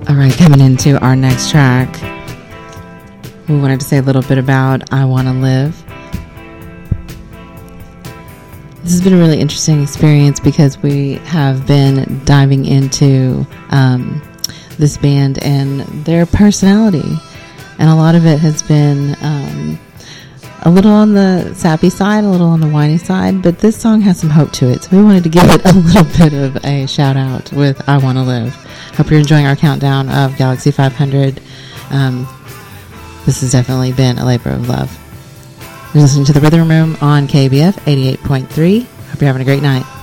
All right, coming into our next track, we wanted to say a little bit about I Want to Live. This has been a really interesting experience because we have been diving into this band and their personality. And a lot of it has been a little on the sappy side, a little on the whiny side, but this song has some hope to it. So we wanted to give it a little bit of a shout out with I Want to Live. Hope you're enjoying our countdown of Galaxy 500. This has definitely been a labor of love. You're listening to The Rhythm Room on KBF 88.3. Hope you're having a great night.